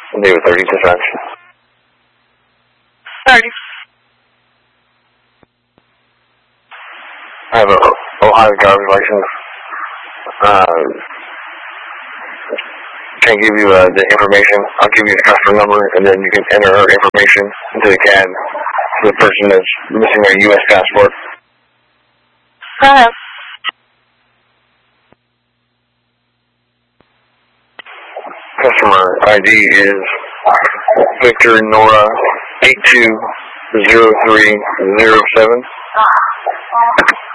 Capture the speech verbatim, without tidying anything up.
David thirty dispatch. thirty. I have a Ohio driver's license. Uh, can't give you uh, the information. I'll give you the customer number, and then you can enter her information into the C A D for the person that's missing their U S passport. Go ahead. Customer I D is Victor Nora eight two zero three zero seven.